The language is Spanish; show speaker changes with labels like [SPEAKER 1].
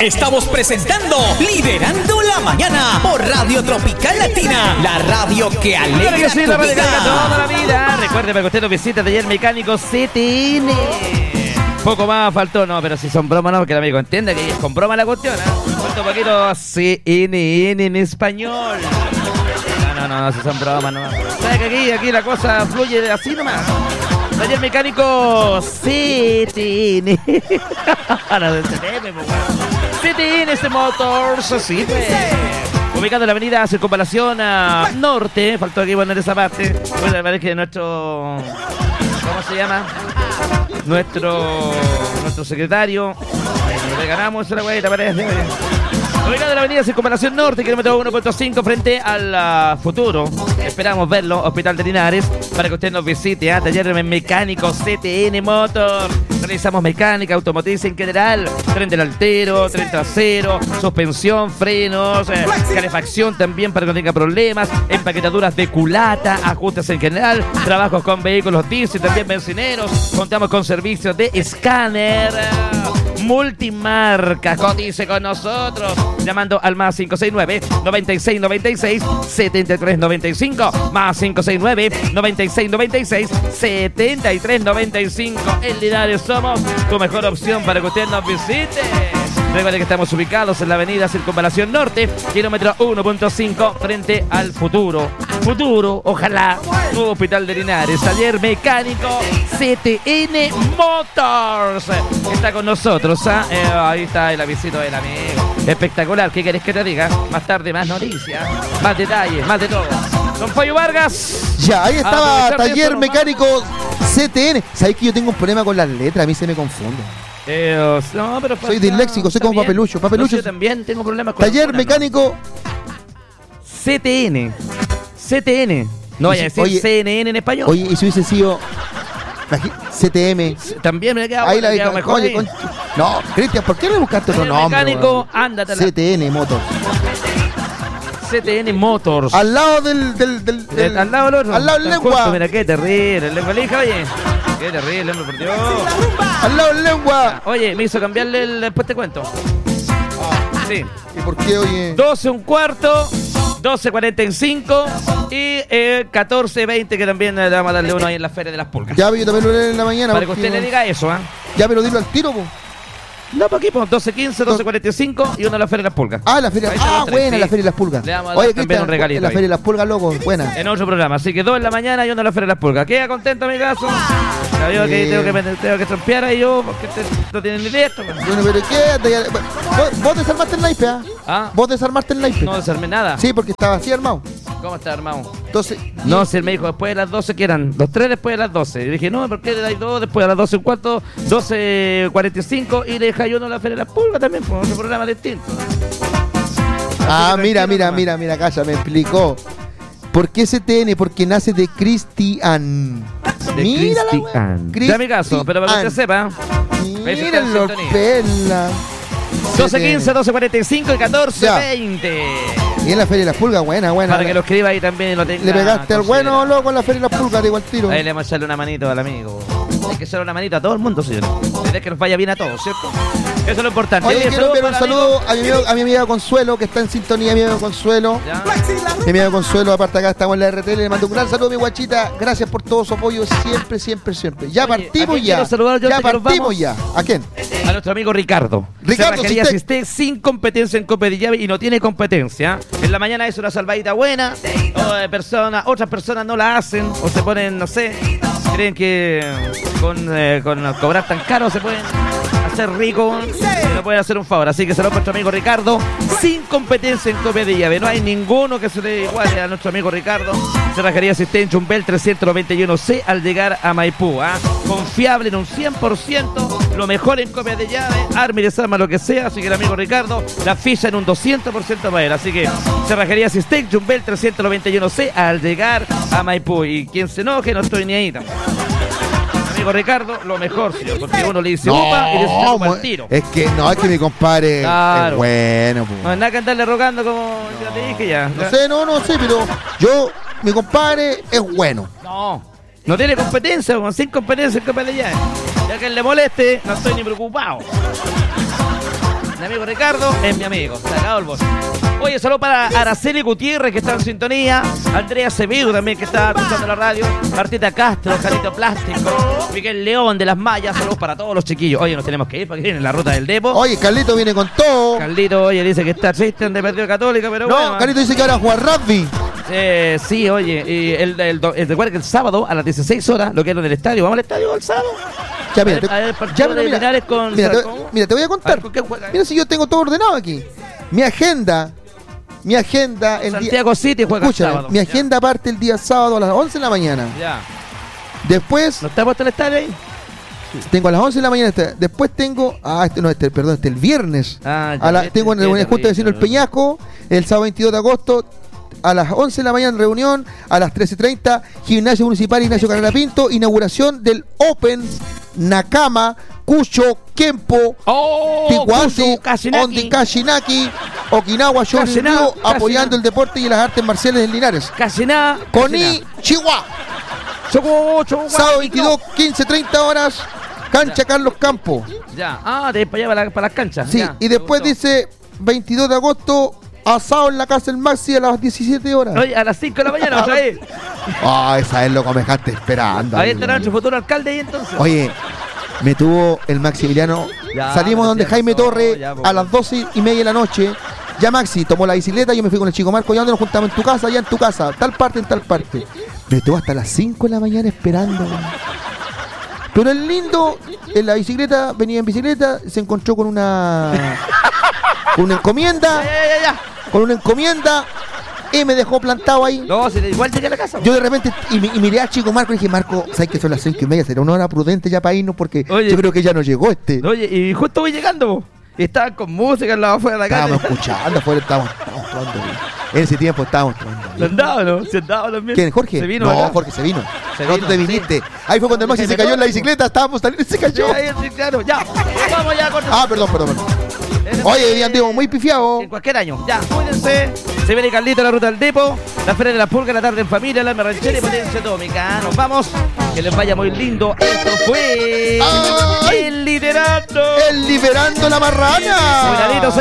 [SPEAKER 1] Estamos presentando Liderando la Mañana por Radio Tropical Latina, la radio que alegra tu
[SPEAKER 2] la radio que alegra
[SPEAKER 1] vida.
[SPEAKER 2] toda la vida. Recuerde para que usted nos visite Taller Mecánico CTN. Poco más faltó, no, pero si son bromas, no, porque el amigo entiende que es con broma la cuestión, ¿eh? Falta un poquito CNN en español. No, si son bromas, no. ¿Sabes que aquí la cosa fluye así nomás? Taller Mecánico CTN. Ahora de CTN, pues, CTN Motors, así pues. Ubicado en la avenida Circunvalación Norte. Faltó aquí poner esa parte. Bueno, parece que nuestro... ¿Cómo se llama? Nuestro secretario. Le ganamos la güey, parece. Ubicado en la avenida Circunvalación Norte, kilómetro 1.5, frente al Futuro. Esperamos verlo, Hospital de Linares, para que usted nos visite. Taller Mecánico CTN Motor. Realizamos mecánica automotriz en general. Tren delantero, tren trasero, suspensión, frenos, calefacción también para que no tenga problemas. Empaquetaduras de culata, ajustes en general. Trabajos con vehículos diésel, también benzineros. Contamos con servicios de escáner. Multimarca, cotice con nosotros llamando al más 569-9696-7395, más 569-9696-7395. En Linares somos tu mejor opción para que usted nos visite. Recuerden que estamos ubicados en la avenida Circunvalación Norte, kilómetro 1.5, frente al Futuro. Futuro, ojalá, nuevo Hospital de Linares. Taller Mecánico CTN Motors está con nosotros. Ahí está el avisito del amigo. Espectacular, ¿qué querés que te diga? Más tarde, más noticias, más detalles, más de todo. Don Pollo Vargas.
[SPEAKER 3] Ya, ahí estaba Taller Mecánico CTN. ¿Sabés que yo tengo un problema con las letras? A mí se me confunden.
[SPEAKER 2] No, pero
[SPEAKER 3] soy disléxico, soy como Papelucho. Papelucho.
[SPEAKER 2] Yo también tengo problemas con
[SPEAKER 3] Taller Mecánico
[SPEAKER 2] CTN. CTN. No vaya a decir CNN en español.
[SPEAKER 3] Oye, y si hubiese sido CTM.
[SPEAKER 2] También me queda,
[SPEAKER 3] ahí la
[SPEAKER 2] queda mejor.
[SPEAKER 3] Oye, no, Cristian, ¿por qué le buscaste otro nombre?
[SPEAKER 2] Mecánico, ándate.
[SPEAKER 3] CTN Motors.
[SPEAKER 2] CTN Motors.
[SPEAKER 3] Al lado del
[SPEAKER 2] al lado del otro.
[SPEAKER 3] Al lado del lengua.
[SPEAKER 2] Justo, mira, qué terrible. El lengua lija, oye. Qué terrible, hombre, por Dios.
[SPEAKER 3] Al lado del lengua.
[SPEAKER 2] Oye, me hizo cambiarle el... Después te cuento. Sí.
[SPEAKER 3] ¿Y por qué, oye?
[SPEAKER 2] 12 un cuarto, 12:45 y 14:20, que también le vamos a darle uno ahí en la Feria de las Pulgas.
[SPEAKER 3] Ya, yo también lo leí en la mañana.
[SPEAKER 2] Para que usted le diga eso, ¿ah?
[SPEAKER 3] Ya, pero dilo al tiro, po.
[SPEAKER 2] No, para aquí, pues 12:15, 12:45 y uno en la Feria de las Pulgas.
[SPEAKER 3] La Feria. Buena, sí. La Feria de las Pulgas.
[SPEAKER 2] Le vamos a dar también un regalito.
[SPEAKER 3] En la Feria de las Pulgas, loco, buena.
[SPEAKER 2] En otro programa, así que 2 en la mañana y uno en la Feria de las Pulgas. ¿Queda contento, mi caso? Sabía que tengo que trompear ahí yo, porque no tienen ni idea esto.
[SPEAKER 3] Bueno, pero ¿qué? ¿Vos desarmaste el naipe, ¿Vos desarmaste el naipe?
[SPEAKER 2] No desarmé nada.
[SPEAKER 3] Sí, porque estaba así armado.
[SPEAKER 2] ¿Cómo está armado?
[SPEAKER 3] Entonces,
[SPEAKER 2] no, si él me dijo después de las 12 que eran los 3 después de las 12. Y dije, no, ¿por qué le dais 2 después de las 12 un cuarto, 12:45 y le deja yo uno en la Feria de las Pulgas también, pues otro programa distinto.
[SPEAKER 3] Mira, Calla, me explicó. ¿Por qué CTN? Porque nace de Cristian.
[SPEAKER 2] Mira Cristian. Ya mi caso, pero para que usted sepa.
[SPEAKER 3] Mírenlo, pela.
[SPEAKER 2] 12:15, 12:45 y 14:20.
[SPEAKER 3] Y en la Feria de las Pulgas, buena.
[SPEAKER 2] Para que lo escriba ahí también y lo tenga.
[SPEAKER 3] Le pegaste al bueno, loco, en la Feria de las Pulgas, digo al tiro.
[SPEAKER 2] Ahí le vamos a echarle una manito al amigo. Hay que echarle una manito a todo el mundo, señor. Desde que nos vaya bien a todos, ¿cierto? Eso es lo importante.
[SPEAKER 3] Oye, quiero enviar un saludo a mi amiga Consuelo, que está en sintonía, mi amigo Consuelo. Mi amigo Consuelo, aparte acá estamos en la RTL, le mando un gran saludo a mi guachita. Gracias por todo su apoyo, siempre. Ya partimos ya. ¿A quién?
[SPEAKER 2] A nuestro amigo Ricardo. Si esté sin competencia en Copa de Llave y no tiene competencia, en la mañana es una salvadita buena, otras personas no la hacen, o se ponen, no sé, creen que con cobrar tan caro se pueden hacer rico y no pueden hacer un favor. Así que se lo a nuestro amigo Ricardo, sin competencia en Copa de Llave. No hay ninguno que se le iguale a nuestro amigo Ricardo. Cerrajería Asistente Jumbel 391C al llegar a Maipú. Confiable en un 100%, lo mejor en Copa de Llave, arma y desarma lo que sea. Así que el amigo Ricardo, la ficha en un 200% para él. Así que Cerrajería Asistente Jumbel 391C al llegar a Maipú. Y quien se enoje, no estoy ni ahí tampoco. Amigo Ricardo, lo mejor, señor, porque uno le dice upa y le dice al tiro.
[SPEAKER 3] Es que mi compadre es bueno.
[SPEAKER 2] No es nada que andarle rogando como ya te dije ya.
[SPEAKER 3] No sé, pero mi compadre es bueno.
[SPEAKER 2] No tiene competencia, sin competencia en Copa de Llave. Ya que él le moleste, no estoy ni preocupado. Mi amigo Ricardo es mi amigo. Se acabó el boss. Oye, saludos para Araceli Gutiérrez, que está en sintonía. Andrea Acevedo también, que está escuchando la radio. Martita Castro, Carito Plástico. Miguel León de Las Mallas. Saludos para todos los chiquillos. Oye, nos tenemos que ir porque viene la ruta del Depo.
[SPEAKER 3] Oye, Carlito viene con todo.
[SPEAKER 2] Carlito, oye, dice que está triste de perdido Católica, pero
[SPEAKER 3] no,
[SPEAKER 2] bueno.
[SPEAKER 3] Carlito dice que ahora juega rugby.
[SPEAKER 2] Sí, oye, y recuerda que el sábado a las 16 horas, lo que es lo del estadio, ¿vamos al estadio el sábado?
[SPEAKER 3] Ya, mira, te voy a contar. Mira si yo tengo todo ordenado aquí. Mi agenda el
[SPEAKER 2] Santiago City juega el sábado.
[SPEAKER 3] Mi agenda parte el día sábado a las 11 de la mañana.
[SPEAKER 2] Ya.
[SPEAKER 3] Después...
[SPEAKER 2] ¿No está puesto el estadio ahí?
[SPEAKER 3] Tengo a las 11 de la mañana. Después tengo... el viernes. Tengo en el Junta de Vecinos El Peñasco. El sábado 22 de agosto. A las 11 de la mañana reunión, a las 13:30 Gimnasio Municipal Ignacio Carrera Pinto, inauguración del Open Nakama Cucho Kempo Ticuasi Ondi Kashinaki Okinawa Shoryū, apoyando el deporte y las artes marciales en Linares. Coni Chihuahua. Sábado 22, 15:30 horas, cancha Carlos Campo.
[SPEAKER 2] Ya, de para allá para las canchas.
[SPEAKER 3] Sí, y después dice 22 de agosto asado en la casa del Maxi a las 17 horas.
[SPEAKER 2] Oye, a las 5 de la mañana, otra vez.
[SPEAKER 3] Esa es loco, me dejaste esperando.
[SPEAKER 2] Ahí estará nuestro futuro alcalde ahí entonces.
[SPEAKER 3] Oye, me tuvo el Maximiliano. Salimos donde Jaime Torre a las 12:30 de la noche. Ya Maxi tomó la bicicleta, yo me fui con el chico Marco. ¿Ya dónde nos juntamos? En tu casa, ya en tu casa. Tal parte, en tal parte. Me tuvo hasta las 5 de la mañana esperando. Pero el lindo, en la bicicleta, venía en bicicleta, se encontró con una encomienda. Con una encomienda y me dejó plantado ahí.
[SPEAKER 2] No, igual llegué a la casa.
[SPEAKER 3] Yo de repente y miré al chico Marco y dije, Marco, ¿sabes que son las 5:30? Será una hora prudente ya para irnos porque yo creo que ya no llegó este.
[SPEAKER 2] Oye, y justo voy llegando, y estaban con música al lado afuera de la calle.
[SPEAKER 3] Estábamos escuchando afuera, estábamos tomando. En ese tiempo estábamos tomando.
[SPEAKER 2] ¿Se andaba, no? ¿Se andaba también?
[SPEAKER 3] ¿Quién? ¿Jorge?
[SPEAKER 2] ¿Se vino?
[SPEAKER 3] No,
[SPEAKER 2] acá?
[SPEAKER 3] Jorge se vino. No, tú te viniste. Sí. Ahí fue cuando el Maxi se cayó en la bicicleta, estábamos saliendo y se cayó.
[SPEAKER 2] Sí, claro, ya. Vamos ya, corta.
[SPEAKER 3] Perdón. Oye, hoy día andamos muy pifiados.
[SPEAKER 2] En cualquier año. Ya, cuídense. Se viene Carlito, la ruta del Depo. La Feria de la Pulga, la tarde en familia, la ranchera y potencia atómica. Nos vamos. Que les vaya muy lindo. Esto fue... El Liderando.
[SPEAKER 3] El Liberando la Marrana.
[SPEAKER 2] Cuidadito,